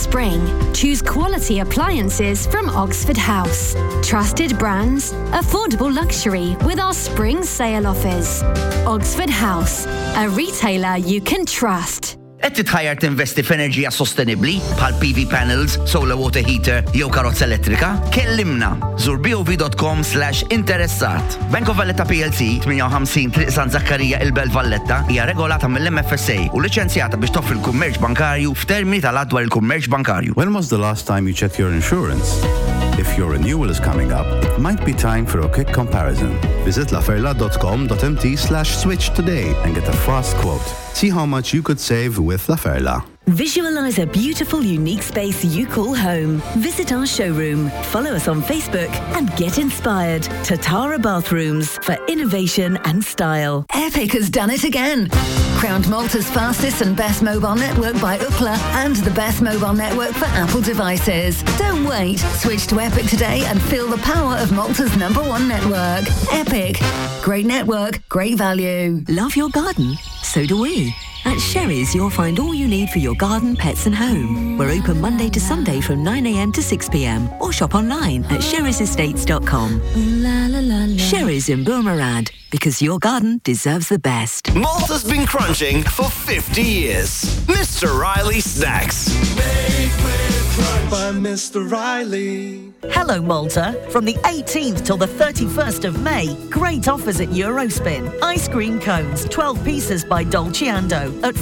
spring, choose quality appliances from Oxford House. Trusted brands, affordable luxury with our spring sale offers. Oxford House, a retailer you can trust. Qed titħajjar tinvesti f'enerġija sostenibbli bħal PV panels, solar water heater jew karozza elettrika? Kellimna. Żur bov.com/interessat. Bank of Valletta PLC 58 Triq San Zakkarija il-Belt Valletta hija regolata mill-MFSA u liċenzjata biex toffri l-kummerċ bankarju f'termini tal-adwar il-kummerċ bankarju. When was the last time you checked your insurance? If your renewal is coming up, it might be time for a quick comparison. Visit laferla.com.mt/switch today and get a fast quote. See how much you could save with Laferla. Visualize a beautiful, unique space you call home. Visit our showroom, follow us on Facebook, and get inspired. Tatara Bathrooms for innovation and style. Epic has done it again. Crowned Malta's fastest and best mobile network by Ookla and the best mobile network for Apple devices. Don't wait. Switch to Epic today and feel the power of Malta's #1 network. Epic. Great network, great value. Love your garden? So do we. At Sherry's, you'll find all you need for your garden, pets and home. We're open Monday to Sunday from 9 a.m. to 6 p.m. or shop online at sherry'sestates.com. Sherry's in Boomerad, because your garden deserves the best. Malta's been crunching for 50 years. Mr. Riley Snacks. Made with crunch by Mr. Riley. Hello Malta. From the 18th till the 31st of May, great offers at Eurospin. Ice cream cones, 12 pieces by Dolce & at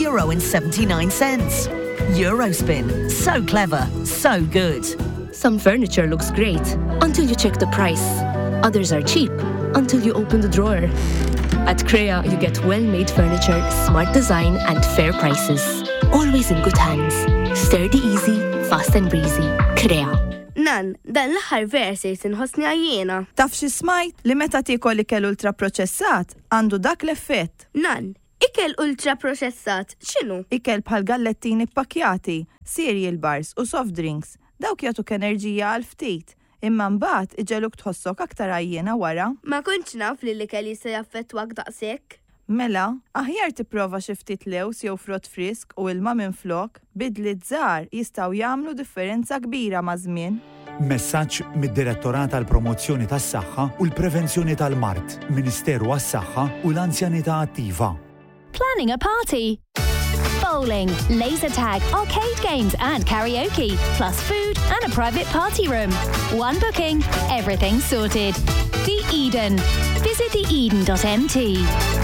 €4.79. Eurospin. So clever, so good. Some furniture looks great until you check the price. Others are cheap until you open the drawer. At Crea, you get well-made furniture, smart design, and fair prices. Always in good hands. Sturdy easy, fast and breezy. Crea. Nan, dan l-aħħar versi sinħossni għajjena. Taf xi smajt li meta tiekol ikel ultra proċessat għandu dak l-effett. Nan, ikel ultra proċessat, x'inhu? Ikel bħal gallettini ppakjati, cereal bars u soft drinks. Dawk jagħtuk enerġija għal ftit. Imma mbagħad iġeluk tħossok aktar għajjena wara. Ma kontx naf li l-ikel jista' jaffettwak daqshekk. Mela, aħjar tipprova xi ftit lews jew frott frisk u ilma minflok, bidliet żgħar jistgħu jagħmlu differenza kbira ma' żmien. Messaġġ mid-Direttorat tal-Promozzjoni tas-Saħħa u l-Prevenzjoni tal-Mart, Ministeru għas-Saħħa u l-Anzjanità Attiva. Planning a party? Bowling, laser tag, arcade games and karaoke, plus food and a private party room. One booking, everything sorted. The Eden. Visit theeden.mt.